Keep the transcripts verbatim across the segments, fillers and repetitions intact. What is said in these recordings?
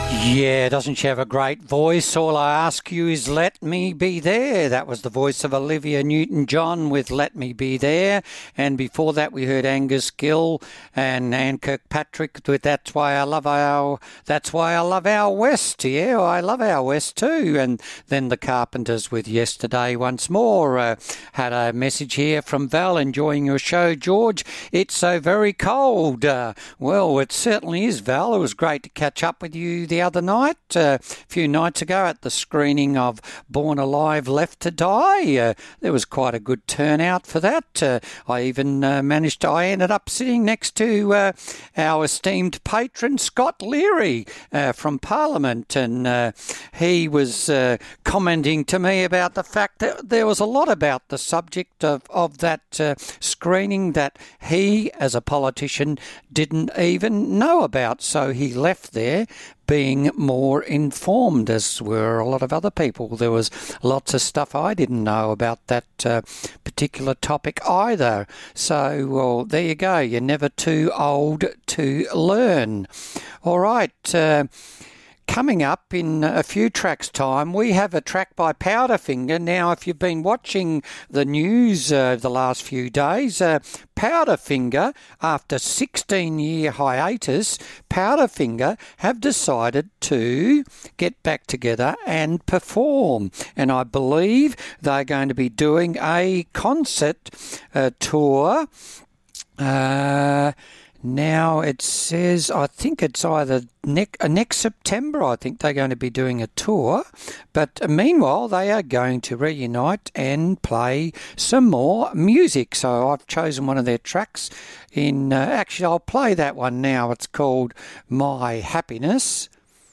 Yeah, doesn't she have a great voice? All I ask you is let me be there. That was the voice of Olivia Newton-John with Let Me Be There. And before that we heard Angus Gill and Anne Kirkpatrick with That's Why I Love Our That's Why I Love Our West. Yeah, I love our West too. And then the Carpenters with Yesterday once more. Uh, had a message here from Val, enjoying your show, George. It's so very cold. Uh, well, it certainly is, Val. It was great to catch up with you the other night, uh, a few nights ago at the screening of Born Alive, Left to Die. Uh, there was quite a good turnout for that. Uh, I even uh, managed to, I ended up sitting next to uh, our esteemed patron, Scott Leary uh, from Parliament, and uh, he was uh, commenting to me about the fact that there was a lot about the subject of, of that uh, screening that he, as a politician, didn't even know about. So he left there being more informed, as were a lot of other people. There was lots of stuff I didn't know about that uh, particular topic either. So, well, there you go. You're never too old to learn. All right. Uh, Coming up in a few tracks' time, we have a track by Powderfinger. Now, if you've been watching the news uh, the last few days, uh, Powderfinger, after sixteen-year hiatus, Powderfinger have decided to get back together and perform. And I believe they're going to be doing a concert uh, tour. Uh... Now it says, I think it's either next, uh, next September, I think they're going to be doing a tour. But uh, meanwhile, they are going to reunite and play some more music. So I've chosen one of their tracks. In uh, Actually, I'll play that one now. It's called My Happiness.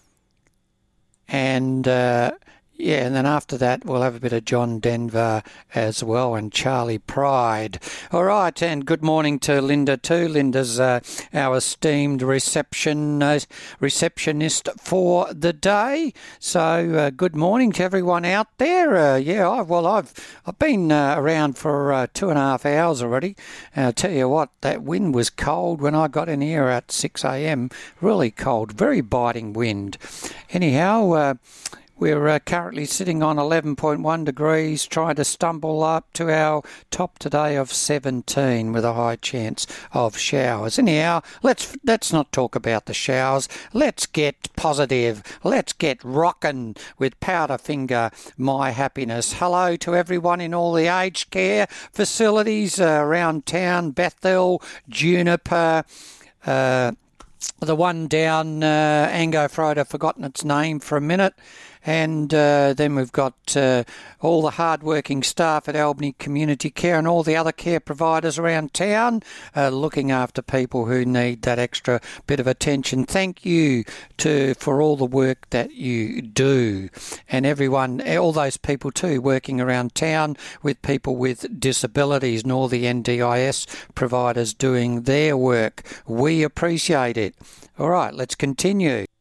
And... Uh, Yeah, and then after that, we'll have a bit of John Denver as well and Charlie Pride. All right, and good morning to Linda too. Linda's uh, our esteemed reception uh, receptionist for the day. So uh, good morning to everyone out there. Uh, yeah, I, well, I've I've been uh, around for uh, two and a half hours already. And I'll tell you what, that wind was cold when I got in here at six a.m. Really cold, very biting wind. Anyhow, uh, We're uh, currently sitting on eleven point one degrees, trying to stumble up to our top today of seventeen with a high chance of showers. Anyhow, let's let's not talk about the showers. Let's get positive. Let's get rocking with Powderfinger, My Happiness. Hello to everyone in all the aged care facilities uh, around town, Bethel, Juniper, uh, the one down uh, Angofroda, I've forgotten its name for a minute. And uh, then we've got uh, all the hard-working staff at Albany Community Care and all the other care providers around town uh, looking after people who need that extra bit of attention. Thank you to for all the work that you do. And everyone, all those people too, working around town with people with disabilities and all the N D I S providers doing their work. We appreciate it. All right, let's continue.